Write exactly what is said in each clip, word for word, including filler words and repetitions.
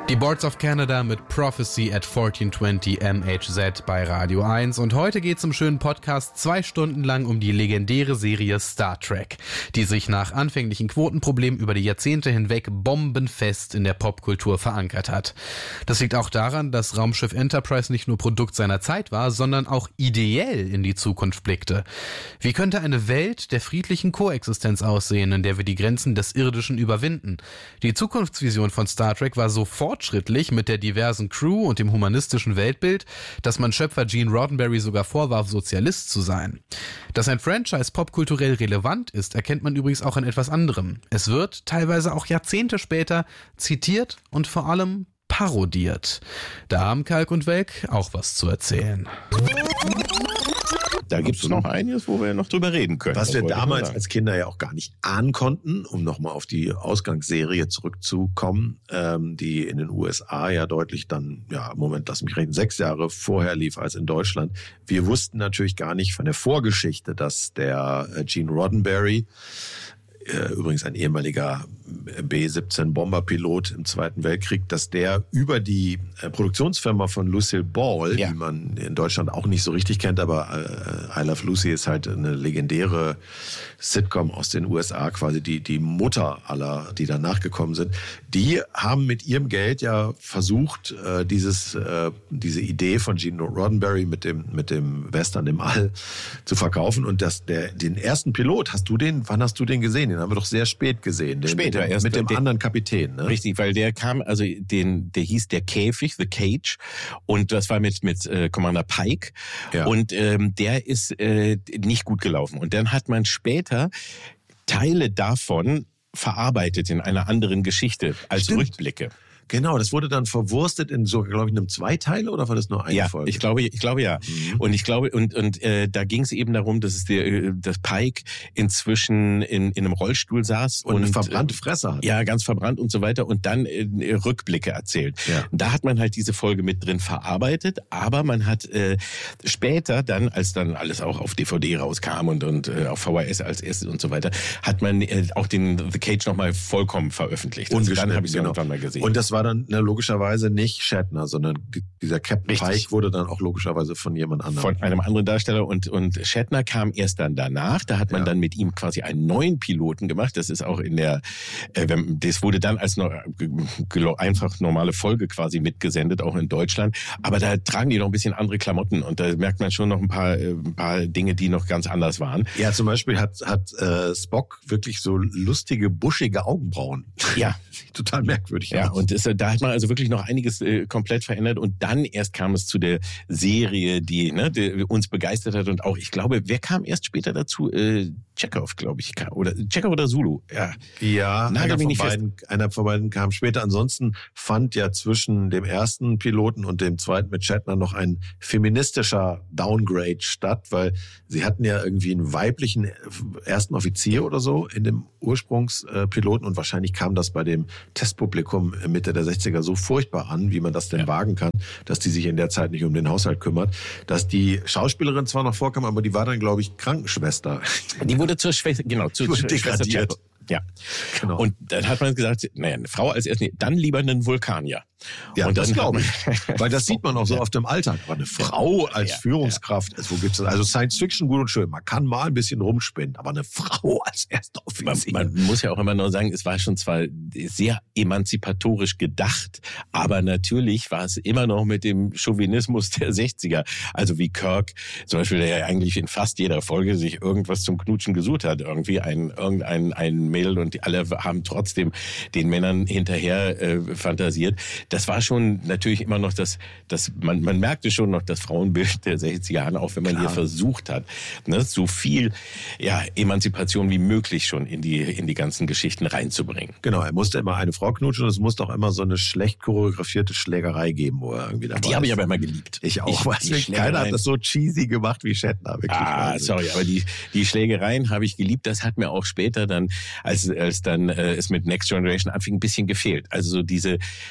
Die Boards of Canada mit Prophecy at vierzehn zwanzig M H Z bei Radio eins und heute geht's im schönen Podcast zwei Stunden lang um die legendäre Serie Star Trek, die sich nach anfänglichen Quotenproblemen über die Jahrzehnte hinweg bombenfest in der Popkultur verankert hat. Das liegt auch daran, dass Raumschiff Enterprise nicht nur Produkt seiner Zeit war, sondern auch ideell in die Zukunft blickte. Wie könnte eine Welt der friedlichen Koexistenz aussehen, in der wir die Grenzen des Irdischen überwinden? Die Zukunftsvision von Star Trek war so fortschrittlich mit der diversen Crew und dem humanistischen Weltbild, dass man Schöpfer Gene Roddenberry sogar vorwarf, Sozialist zu sein. Dass ein Franchise popkulturell relevant ist, erkennt man übrigens auch an etwas anderem. Es wird, teilweise auch Jahrzehnte später, zitiert und vor allem parodiert. Da haben Kalk und Welk auch was zu erzählen. Da gibt es noch einiges, wo wir noch drüber reden können. Was wir damals als Kinder ja auch gar nicht ahnen konnten, um nochmal auf die Ausgangsserie zurückzukommen, ähm, die in den U S A ja deutlich dann, ja, Moment, lass mich rechnen, sechs Jahre vorher lief als in Deutschland. Wir wussten natürlich gar nicht von der Vorgeschichte, dass der Gene Roddenberry, äh, übrigens ein ehemaliger B siebzehn Bomberpilot im Zweiten Weltkrieg, dass der über die äh, Produktionsfirma von Lucille Ball, ja. die man in Deutschland auch nicht so richtig kennt, aber äh, I Love Lucy ist halt eine legendäre Sitcom aus den U S A, quasi die, die Mutter aller, die danach gekommen sind, die haben mit ihrem Geld ja versucht, äh, dieses, äh, diese Idee von Gene Roddenberry mit dem, mit dem Western im All zu verkaufen. Und das, der, den ersten Pilot, hast du den, wann hast du den gesehen? Den haben wir doch sehr spät gesehen. Den, Später. Mit dem, erst mit dem der, anderen Kapitän, ne? Richtig, weil der kam, also den, der hieß der Käfig, The Cage, und das war mit mit äh, Commander Pike, ja. und ähm, der ist äh, nicht gut gelaufen. Und dann hat man später Teile davon verarbeitet in einer anderen Geschichte als Stimmt. Rückblicke. Genau, das wurde dann verwurstet in so, glaube ich, einem Zweiteiler, oder war das nur eine ja, Folge? ich glaube, ich glaube ja. Mhm. Und ich glaube, und und äh, da ging es eben darum, dass es der, dass Pike inzwischen in in einem Rollstuhl saß und, und eine verbrannte Fresse hat. Ja, ganz verbrannt und so weiter und dann äh, Rückblicke erzählt. Ja. Da hat man halt diese Folge mit drin verarbeitet, aber man hat äh, später dann, als dann alles auch auf D V D rauskam und und äh, auf V H S als erstes und so weiter, hat man äh, auch den The Cage nochmal vollkommen veröffentlicht. Also dann habe ich es genau. irgendwann mal gesehen. Und das war dann ne, logischerweise nicht Shatner, sondern dieser Captain Richtig. Pike wurde dann auch logischerweise von jemand anderem. Von einem anderen Darsteller und und Shatner kam erst dann danach. Da hat man ja. dann mit ihm quasi einen neuen Piloten gemacht. Das ist auch in der, äh, das wurde dann als no, einfach normale Folge quasi mitgesendet, auch in Deutschland. Aber da tragen die noch ein bisschen andere Klamotten und da merkt man schon noch ein paar, äh, ein paar Dinge, die noch ganz anders waren. Ja, zum Beispiel hat hat äh, Spock wirklich so lustige, buschige Augenbrauen. Ja. Total merkwürdig. Ja, und es, da hat man also wirklich noch einiges äh, komplett verändert und dann erst kam es zu der Serie, die, ne, die uns begeistert hat und auch, ich glaube, wer kam erst später dazu? Äh, Chekhov, glaube ich, kam, oder Chekhov oder Zulu. Ja, ja einer, von beiden, einer von beiden kam später. Ansonsten fand ja zwischen dem ersten Piloten und dem zweiten mit Shatner noch ein feministischer Downgrade statt, weil sie hatten ja irgendwie einen weiblichen ersten Offizier oder so in dem Ursprungspiloten und wahrscheinlich kam das bei dem Testpublikum Mitte der sechziger so furchtbar an, wie man das denn ja. wagen kann, dass die sich in der Zeit nicht um den Haushalt kümmert, dass die Schauspielerin zwar noch vorkam, aber die war dann, glaube ich, Krankenschwester. Die wurde zur Schwester, genau, zur Schwester. Ja, genau. Und dann hat man gesagt, naja, eine Frau als erstes, nee, dann lieber einen Vulkanier. Ja, und das glaube ich. Weil das sieht man auch so ja. oft im Alltag. Aber eine Frau als ja, Führungskraft, ja. Also, wo gibt's das? Also Science Fiction gut und schön. Man kann mal ein bisschen rumspinnen, aber eine Frau als erster Offizier. Man, man muss ja auch immer nur sagen, es war schon zwar sehr emanzipatorisch gedacht, aber natürlich war es immer noch mit dem Chauvinismus der sechziger. Also wie Kirk, zum Beispiel, der ja eigentlich in fast jeder Folge sich irgendwas zum Knutschen gesucht hat. Irgendwie ein, irgendein, ein Mädel und die alle haben trotzdem den Männern hinterher äh, fantasiert. Das war schon natürlich immer noch das, das man, man merkte schon noch das Frauenbild der sechziger Jahre, auch wenn man Klar. hier versucht hat, ne, so viel ja, Emanzipation wie möglich schon in die, in die ganzen Geschichten reinzubringen. Genau, er musste immer eine Frau knutschen und es musste auch immer so eine schlecht choreografierte Schlägerei geben, wo er irgendwie dabei Die habe ich aber immer geliebt. Ich auch. Ich, weiß nicht, keiner hat das so cheesy gemacht wie Shatner. Wirklich. Ah, Wahnsinn. sorry, aber die, die Schlägereien habe ich geliebt. Das hat mir auch später dann, als, als dann äh, es mit Next Generation anfing, ein bisschen gefehlt. Also so diese, diese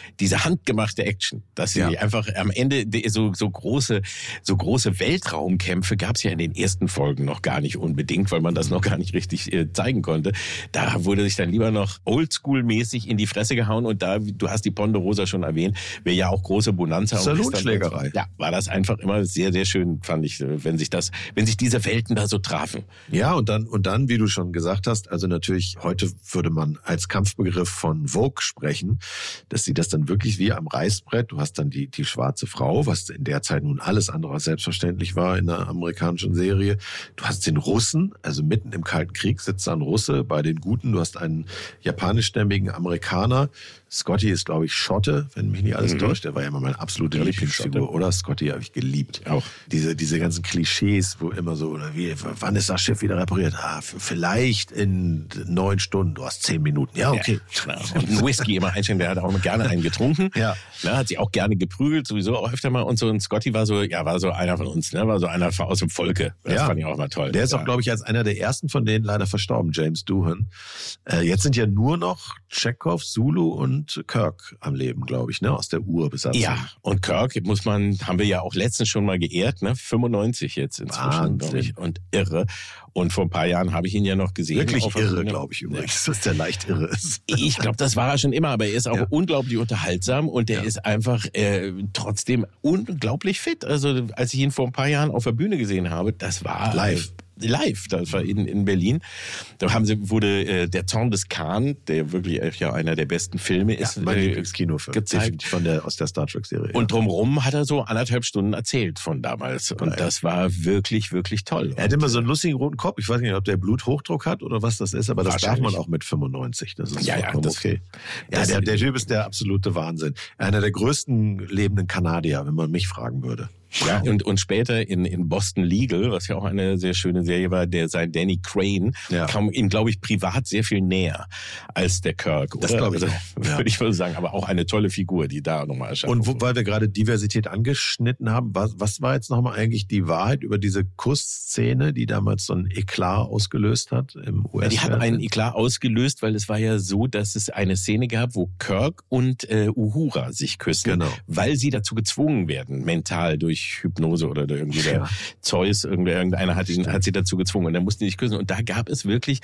handgemachte Action. Dass sie Ja. einfach am Ende so, so große, so große Weltraumkämpfe gab es ja in den ersten Folgen noch gar nicht unbedingt, weil man das noch gar nicht richtig äh, zeigen konnte. Da wurde sich dann lieber noch oldschool-mäßig in die Fresse gehauen und da, du hast die Ponderosa schon erwähnt, wäre ja auch große Bonanza. Salonschlägerei. Ja, war das einfach immer sehr, sehr schön, fand ich, wenn sich das, wenn sich diese Welten da so trafen. Ja, und dann, und dann, wie du schon gesagt hast, also natürlich, heute würde man als Kampfbegriff von Vogue sprechen, dass sie das dann wirklich wie am Reißbrett, du hast dann die, die schwarze Frau, was in der Zeit nun alles andere als selbstverständlich war in einer amerikanischen Serie. Du hast den Russen, also mitten im Kalten Krieg sitzt da ein Russe bei den Guten, du hast einen japanischstämmigen Amerikaner. Scotty ist, glaube ich, Schotte, wenn mich nicht alles mhm. täuscht. Der war ja immer meine absolute Ehrlich, Lieblingsfigur, Schotte. oder? Scotty habe ich geliebt. Auch. Diese, diese ganzen Klischees, wo immer so, oder wie, wann ist das Schiff wieder repariert? Ah, vielleicht in neun Stunden. Du hast zehn Minuten. Ja, okay. Ja, und einen Whisky immer einstellen, der hat auch immer gerne einen getrunken. Ja. Na, hat sich auch gerne geprügelt, sowieso auch öfter mal. Und so, und Scotty war so, ja, war so einer von uns, ne, war so einer aus dem Volke. Das ja. fand ich auch mal toll. Der ist ja. auch, glaube ich, als einer der ersten von denen leider verstorben, James Doohan. Äh, jetzt sind ja nur noch Chekhov, Zulu und Kirk am Leben, glaube ich, ne, aus der Urbesatzung. Ja, und Kirk muss man, haben wir ja auch letztens schon mal geehrt, ne, fünfundneunzig jetzt inzwischen, glaube ich, und irre. Und vor ein paar Jahren habe ich ihn ja noch gesehen. Wirklich auf irre, glaube ich übrigens, dass der leicht irre ist. Ich glaube, das war er schon immer, aber er ist auch ja. unglaublich unterhaltsam und der ja. ist einfach äh, trotzdem unglaublich fit. Also als ich ihn vor ein paar Jahren auf der Bühne gesehen habe, das war live. Live, das war in, in Berlin. Da haben sie, wurde äh, der Zorn des Khan, der wirklich äh, ja einer der besten Filme ist, ja, mein äh, Lieblingskinofilm, gezeigt von der, aus der Star Trek-Serie. Und drumherum hat er so anderthalb Stunden erzählt von damals. Und Geil. Das war wirklich, wirklich toll. Er hat immer so einen lustigen roten Kopf. Ich weiß nicht, ob der Bluthochdruck hat oder was das ist, aber das darf man auch mit fünfundneunzig. Das ist ja, vollkommen ja, das, okay. Ja, der, der Typ ist der absolute Wahnsinn. Einer der größten lebenden Kanadier, wenn man mich fragen würde. Ja, und, und später in, in Boston Legal, was ja auch eine sehr schöne Serie war, der sein Danny Crane, ja. kam ihm, glaube ich, privat sehr viel näher als der Kirk. Oder? Das glaube ich also, auch. Ja. Würde ich mal sagen, aber auch eine tolle Figur, die da nochmal erscheint. Und wo, weil wir gerade Diversität angeschnitten haben, was, was war jetzt nochmal eigentlich die Wahrheit über diese Kussszene, die damals so ein Eklat ausgelöst hat im U S? Ja, die hat einen Eklat ausgelöst, weil es war ja so, dass es eine Szene gab, wo Kirk und äh, Uhura sich küssen, genau. weil sie dazu gezwungen werden, mental durch Hypnose oder irgendwie der ja. Zeus, irgendeiner hat, ihn, hat sie dazu gezwungen und dann mussten die sich küssen. Und da gab es wirklich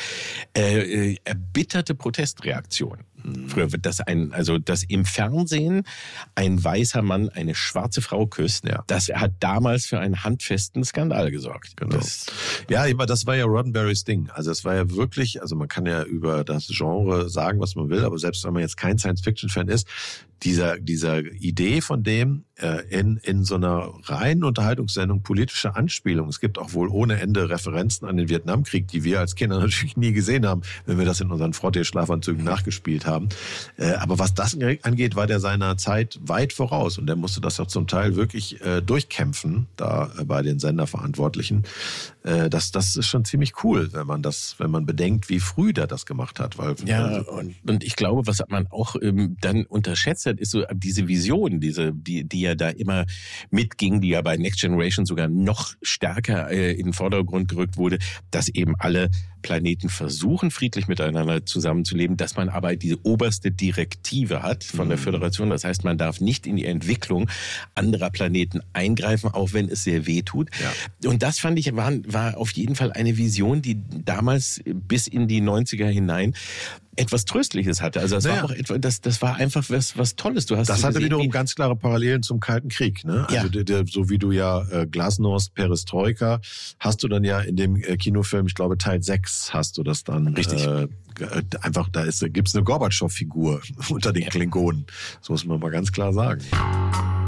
äh, erbitterte Protestreaktionen. Mhm. Früher wird das ein, also dass im Fernsehen ein weißer Mann eine schwarze Frau küsst, ja. das hat damals für einen handfesten Skandal gesorgt. Genau. Das, ja, immer, das war ja Roddenberrys Ding. Also es war ja wirklich, also man kann ja über das Genre sagen, was man will, aber selbst wenn man jetzt kein Science-Fiction-Fan ist, dieser, dieser Idee von dem, äh, in, in so einer reinen Unterhaltungssendung politische Anspielung. Es gibt auch wohl ohne Ende Referenzen an den Vietnamkrieg, die wir als Kinder natürlich nie gesehen haben, wenn wir das in unseren Frottee-Schlafanzügen nachgespielt haben. Äh, aber was das angeht, war der seiner Zeit weit voraus und der musste das auch zum Teil wirklich äh, durchkämpfen, da äh, bei den Senderverantwortlichen. Äh, das, das ist schon ziemlich cool, wenn man das, wenn man bedenkt, wie früh der das gemacht hat. Weil, ja, also, und, und ich glaube, was man auch ähm, dann unterschätzt hat, ist so diese Vision, diese, die, die ja da immer mitging, die ja bei Next Generation sogar noch stärker äh, in den Vordergrund gerückt wurde, dass eben alle Planeten versuchen, friedlich miteinander zusammenzuleben, dass man aber diese oberste Direktive hat von der Föderation. Das heißt, man darf nicht in die Entwicklung anderer Planeten eingreifen, auch wenn es sehr weh tut. Ja. Und das fand ich, war, war auf jeden Fall eine Vision, die damals bis in die neunziger hinein etwas Tröstliches hatte. Also das, naja. war auch etwas, das, das war einfach was, was Tolles. Du hast das hatte gesehen, wiederum ganz klare Parallelen zum Kalten Krieg. Ne? Also ja. der, der, so wie du ja äh, Glasnost, Perestroika, hast du dann ja in dem äh, Kinofilm, ich glaube Teil sechs, hast du das dann richtig. Äh, einfach, da ist, gibt's eine Gorbatschow-Figur unter den ja. Klingonen. Das muss man mal ganz klar sagen.